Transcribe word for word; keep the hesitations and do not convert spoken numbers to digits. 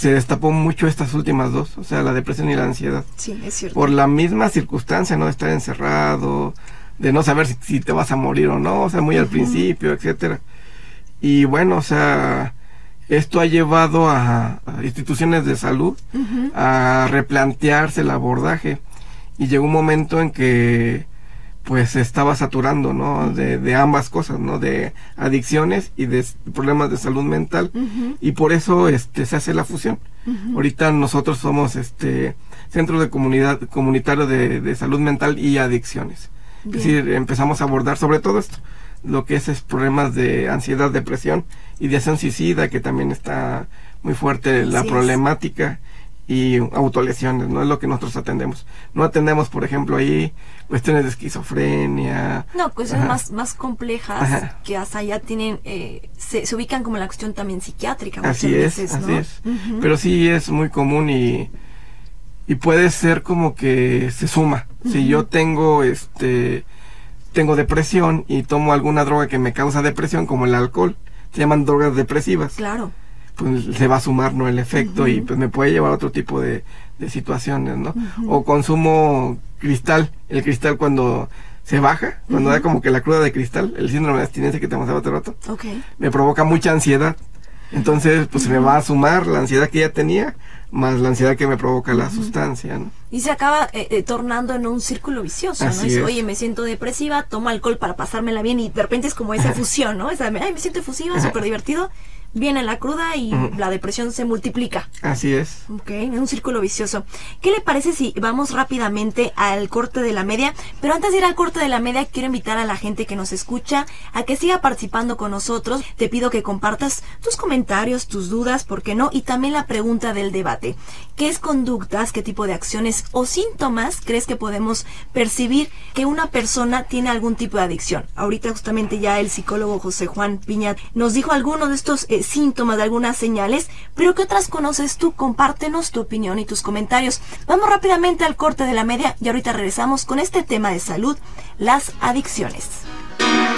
se destapó mucho estas últimas dos, o sea, la depresión y la ansiedad. Sí, es cierto. Por la misma circunstancia, ¿no? De estar encerrado, de no saber si, si te vas a morir o no, o sea, muy uh-huh. al principio, etcétera. Y bueno, o sea, esto ha llevado a, a instituciones de salud uh-huh. a replantearse el abordaje. Y llegó un momento en que pues se estaba saturando, ¿no? De, de ambas cosas, ¿no? De adicciones y de problemas de salud mental. Uh-huh. Y por eso este se hace la fusión. Uh-huh. Ahorita nosotros somos este centro de comunidad comunitario de, de salud mental y adicciones. Bien. Es decir, empezamos a abordar sobre todo esto, lo que es, es problemas de ansiedad, depresión, ideación suicida, que también está muy fuerte la Así problemática. Es. Y autolesiones, no es lo que nosotros atendemos. No atendemos, por ejemplo, ahí cuestiones de esquizofrenia. No, cuestiones más, más complejas Ajá. que hasta ya tienen, eh, se, se ubican como la cuestión también psiquiátrica. Así es, veces, así ¿no? es. Uh-huh. Pero sí es muy común y, y puede ser como que se suma. Uh-huh. Si yo tengo, este, tengo depresión y tomo alguna droga que me causa depresión, como el alcohol, se llaman drogas depresivas. Claro. Pues se va a sumar, ¿no? El efecto uh-huh. y pues me puede llevar a otro tipo de, de situaciones, ¿no? Uh-huh. O consumo cristal, el cristal cuando se baja, cuando uh-huh. da como que la cruda de cristal, el síndrome de abstinencia que te mostraba hace rato, okay. me provoca mucha ansiedad. Entonces, pues uh-huh. se me va a sumar la ansiedad que ya tenía, más la ansiedad que me provoca uh-huh. la sustancia, ¿no? Y se acaba eh, eh, tornando en un círculo vicioso, Así ¿no? Dice, es. Oye, me siento depresiva, tomo alcohol para pasármela bien y de repente es como esa fusión, ¿no? Esa, ay, me siento efusiva, súper divertido. Viene la cruda y uh-huh. la depresión se multiplica. Así es. Ok, en un círculo vicioso. ¿Qué le parece si vamos rápidamente al corte de la media? Pero antes de ir al corte de la media, quiero invitar a la gente que nos escucha a que siga participando con nosotros. Te pido que compartas tus comentarios, tus dudas, ¿por qué no? Y también la pregunta del debate. ¿Qué es conductas, qué tipo de acciones o síntomas crees que podemos percibir que una persona tiene algún tipo de adicción? Ahorita justamente ya el psicólogo José Juan Piña nos dijo algunos de estos eh, síntomas, de algunas señales, pero ¿qué otras conoces tú? Compártenos tu opinión y tus comentarios. Vamos rápidamente al corte de la media y ahorita regresamos con este tema de salud, las adicciones.